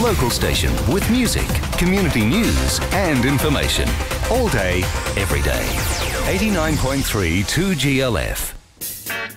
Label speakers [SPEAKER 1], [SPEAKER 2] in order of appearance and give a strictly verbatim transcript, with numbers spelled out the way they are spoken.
[SPEAKER 1] local station with music, community news and information. All day, every day. eighty-nine point three two G L F.